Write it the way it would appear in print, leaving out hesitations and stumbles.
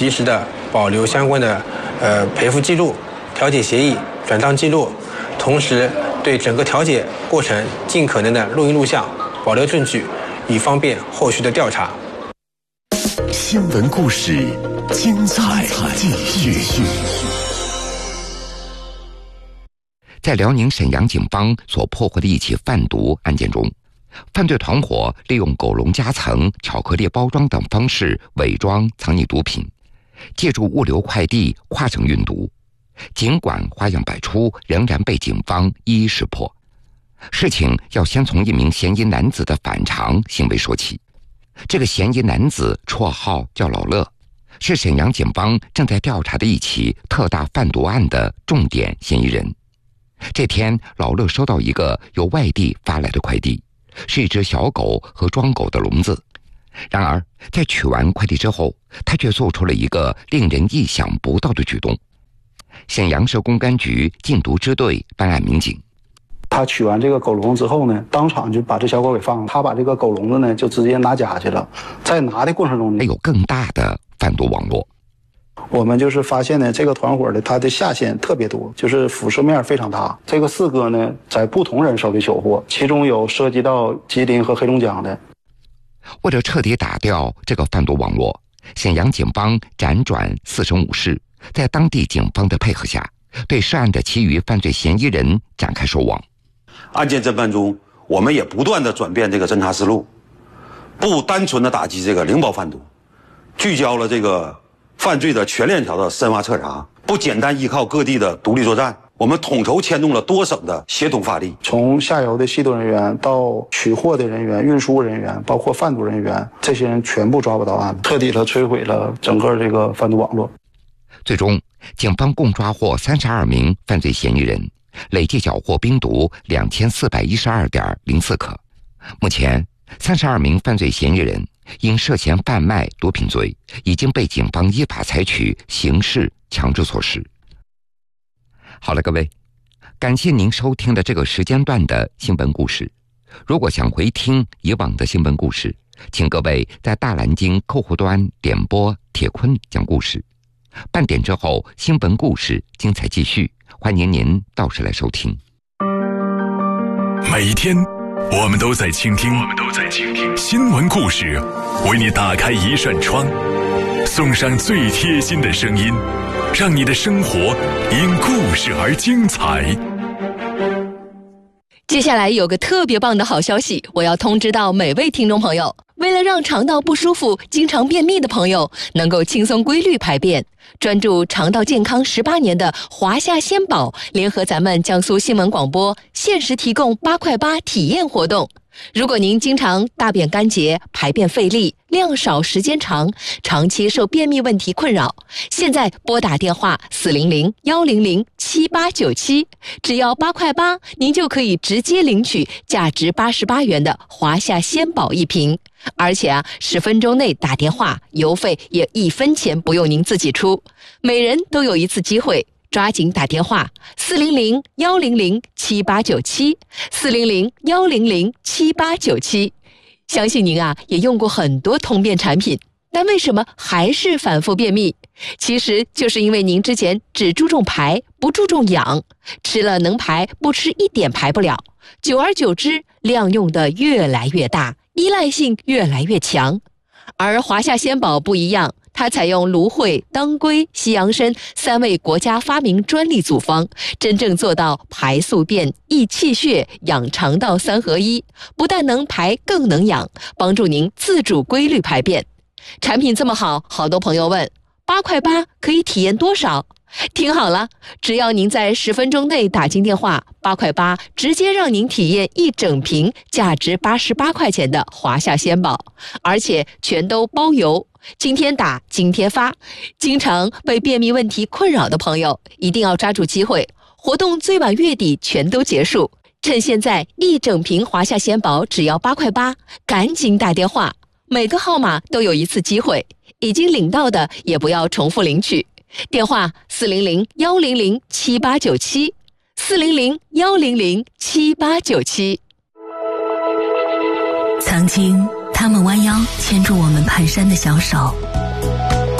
及时的保留相关的赔付记录、调解协议、转账记录，同时对整个调解过程尽可能的录音录像，保留证据，以方便后续的调查。 新闻故事，精彩继续。 在辽宁沈阳警方所破获的一起贩毒案件中，犯罪团伙利用狗笼夹层、巧克力包装等方式伪装藏匿毒品，借助物流快递跨省运毒。尽管花样百出，仍然被警方一一识破。事情要先从一名嫌疑男子的反常行为说起。这个嫌疑男子绰号叫老乐，是沈阳警方正在调查的一起特大贩毒案的重点嫌疑人。这天，老乐收到一个由外地发来的快递，是一只小狗和装狗的笼子。然而，在取完快递之后，他却做出了一个令人意想不到的举动。沈阳市公安局禁毒支队办案民警， 他取完这个狗笼之后呢，当场就把这小狗给放了。他把这个狗笼子呢，就直接拿家去了。在拿的过程中呢， 还有更大的贩毒网络。 我们就是发现呢，这个团伙的他的下线特别多，就是辐射面非常大。这个4哥呢，在不同人手里缴获，其中有涉及到吉林和黑龙江的。 为了彻底打掉这个贩毒网络，沈阳警方辗转4省5市，在当地警方的配合下，对涉案的其余犯罪嫌疑人展开收网。 案件侦办中，我们也不断的转变这个侦查思路，不单纯的打击这个零包贩毒，聚焦了这个犯罪的全链条的深挖彻查，不简单依靠各地的独立作战，我们统筹牵动了多省的协同发力， 从下游的系统人员到取货的人员、运输人员，包括贩毒人员，这些人全部抓捕到案，彻底的摧毁了整个这个贩毒网络。 最终，警方共抓获32名犯罪嫌疑人，累计缴获冰毒2412.04克。目前，32名犯罪嫌疑人因涉嫌贩卖毒品罪，已经被警方依法采取刑事强制措施。好了，各位，感谢您收听的这个时间段的新闻故事。如果想回听以往的新闻故事，请各位在大蓝鲸客户端点播铁坤讲故事。半点之后，新闻故事精彩继续，欢迎您到时来收听。 每一天，我们都在倾听新闻故事，为你打开一扇窗，送上最贴心的声音，让你的生活因故事而精彩。 接下来有个特别棒的好消息，我要通知到每位听众朋友，为了让肠道不舒服、经常便秘的朋友能够轻松规律排便，专注肠道健康18年的华夏鲜宝联合咱们江苏新闻广播限时提供8块8体验活动。如果您经常大便干结、排便费力、量少时间长，长期受便秘问题困扰，现在拨打电话400-100-7897，只要8块8，您就可以直接领取价值88元的华夏鲜宝一瓶。而且10分钟内打电话，邮费也1分钱不用您自己出，每人都有一次机会。抓紧打电话400-100-7897 400-100-7897。相信您也用过很多通便产品，但为什么还是反复便秘？其实就是因为您之前只注重排，不注重养，吃了能排，不吃一点排不了，久而久之，量用的越来越大，依赖性越来越强。而华夏鲜宝不一样，它采用芦荟、当归、西洋参3味国家发明专利组方，真正做到排宿便、益气血、养肠道3合1，不但能排，更能养，帮助您自主规律排便。产品这么好，好多朋友问8块8可以体验多少？听好了，只要您在10分钟内打进电话，8块8直接让您体验1整瓶价值88块钱的华夏鲜宝，而且全都包邮。今天打今天发，经常被便秘问题困扰的朋友一定要抓住机会，活动最晚月底全都结束。趁现在1整瓶华夏鲜宝只要8块8，赶紧打电话，每个号码都有一次机会，已经领到的也不要重复领取。电话400-100-7897 400-100-7897。 曾经他们弯腰牵住我们蹒跚的小手，